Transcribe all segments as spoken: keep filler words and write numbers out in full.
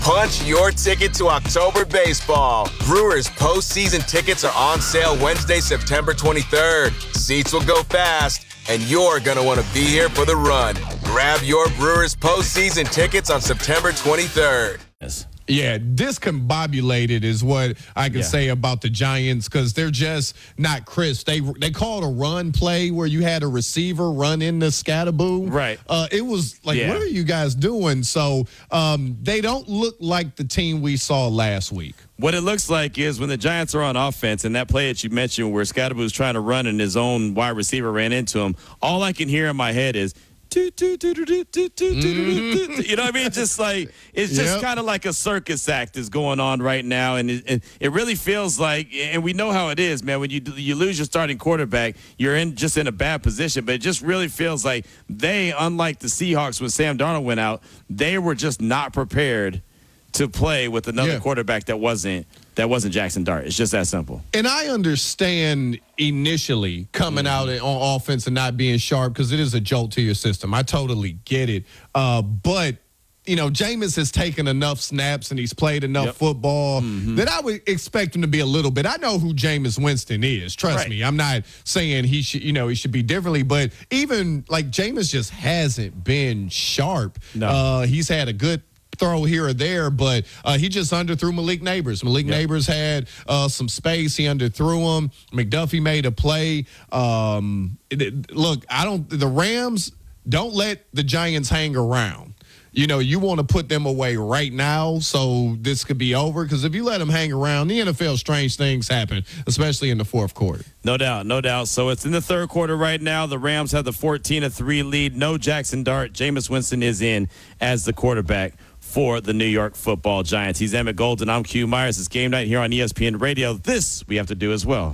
Punch your ticket to October baseball. Brewers postseason tickets are on sale Wednesday, September twenty-third. Seats will go fast, and you're going to want to be here for the run. Grab your Brewers postseason tickets on September twenty-third. Yes. Yeah, discombobulated is what I can Yeah. say about the Giants because they're just not crisp. They they called a run play where you had a receiver run into Scatterboo. Right. Uh, it was like, Yeah. what are you guys doing? So um, they don't look like the team we saw last week. What it looks like is when the Giants are on offense, and that play that you mentioned where Scatterboo's trying to run and his own wide receiver ran into him, all I can hear in my head is, toot, toot, toot, toot, toot, toot, toot, toot, toot. You know what I mean? Just like it's just Yep. kind of like a circus act is going on right now, and it, it, it really feels like, and we know how it is, man. When you you lose your starting quarterback, you're in just in a bad position. But it just really feels like they, unlike the Seahawks when Sam Darnold went out, they were just not prepared to play with another Yeah. quarterback that wasn't that wasn't Jackson Dart. It's just that simple. And I understand initially coming out on offense and not being sharp because it is a jolt to your system. I totally get it. Uh, but, you know, Jameis has taken enough snaps and he's played enough Yep. football that I would expect him to be a little bit. I know who Jameis Winston is. Trust Right. me. I'm not saying he should, you know, he should be differently. But even, like, Jameis just hasn't been sharp. No. Uh, he's had a good throw here or there, but uh, he just underthrew Malik Neighbors. Malik Yep. Neighbors had uh, some space. He underthrew him. McDuffie made a play. Um, it- it- look, I don't. The Rams don't let the Giants hang around. You know, you want to put them away right now so this could be over. Because if you let them hang around, the N F L, strange things happen, especially in the fourth quarter. No doubt, no doubt. So it's in the third quarter right now. The Rams have the fourteen to three lead. No Jackson Dart. Jameis Winston is in as the quarterback for the New York Football Giants. He's Emmett Golden. I'm Q Myers. It's game night here on E S P N Radio. This we have to do as well.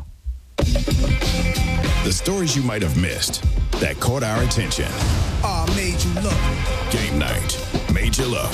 The stories you might have missed that caught our attention. Oh, made you look. Game night made you look.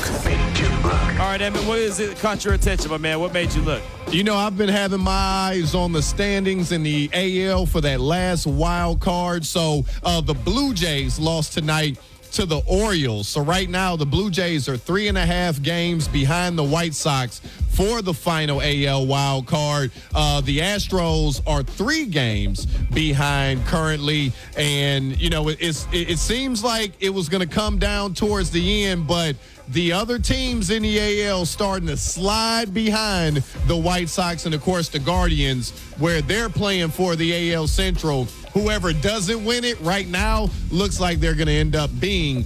All right, Emmett, what is it caught your attention, my man? What made you look? You know, I've been having my eyes on the standings in the A L for that last wild card. So uh, the Blue Jays lost tonight to the Orioles. So right now, the Blue Jays are three and a half games behind the White Sox for the final A L wild card. Uh, the Astros are three games behind currently. And, you know, it, it's, it, it seems like it was going to come down towards the end, but the other teams in the A L starting to slide behind the White Sox and, of course, the Guardians, where they're playing for the A L Central. Whoever doesn't win it right now looks like they're going to end up being,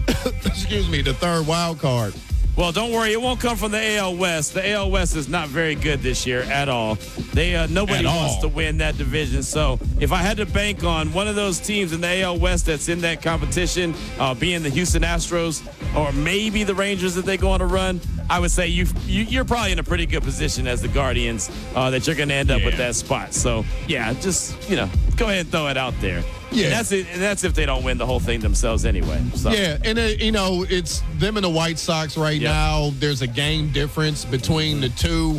excuse me, the third wild card. Well, don't worry. It won't come from the A L West. The A L West is not very good this year at all. They uh, Nobody At wants all. to win that division. So if I had to bank on one of those teams in the A L West that's in that competition, uh, being the Houston Astros or maybe the Rangers if they go on a run, I would say you, you, you're probably in a pretty good position as the Guardians uh, that you're going to end up with Yeah. that spot. So, yeah, just, you know, go ahead and throw it out there. Yeah. And that's, it, and that's if they don't win the whole thing themselves anyway. So. Yeah, and, uh, you know, it's them and the White Sox right Yep. now. There's a game difference between the two.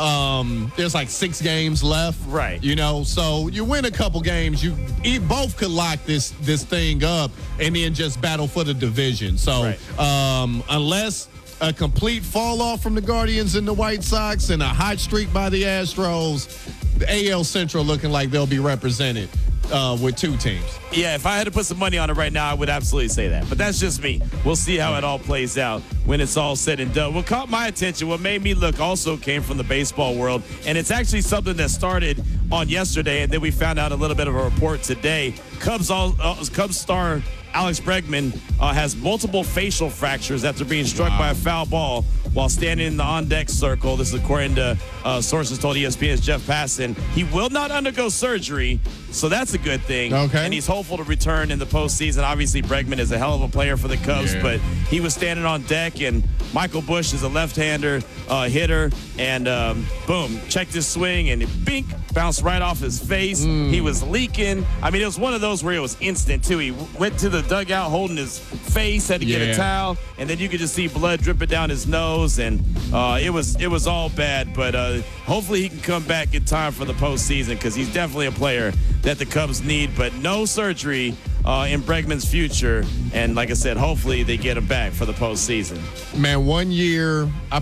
Um, there's like six games left. Right. You know, so you win a couple games. You, you both could lock this this thing up and then just battle for the division. So Right. um, unless a complete fall off from the Guardians and the White Sox and a hot streak by the Astros, the A L Central looking like they'll be represented uh, with two teams. Yeah, if I had to put some money on it right now, I would absolutely say that. But that's just me. We'll see how it all plays out when it's all said and done. What caught my attention, what made me look also came from the baseball world. And it's actually something that started on yesterday, and then we found out a little bit of a report today. Cubs, all, uh, Cubs star Alex Bregman uh, has multiple facial fractures after being struck Wow. by a foul ball while standing in the on-deck circle. This is according to uh, sources told E S P N's Jeff Passan. He will not undergo surgery, so that's a good thing. Okay. And he's hopeful to return in the postseason. Obviously, Bregman is a hell of a player for the Cubs, Yeah. but he was standing on deck, and Michael Busch is a left-hander uh, hitter, and um, boom, checked his swing, and it bink, bounced right off his face. He was leaking. I mean, it was one of those where it was instant, too. He w- went to the dugout holding his face, had to get a Yeah. towel, and then you could just see blood dripping down his nose, and uh, it was it was all bad, but uh, hopefully he can come back in time for the postseason because he's definitely a player that the Cubs need, but no surgery uh, in Bregman's future. And like I said, hopefully they get him back for the postseason. Man, one year, I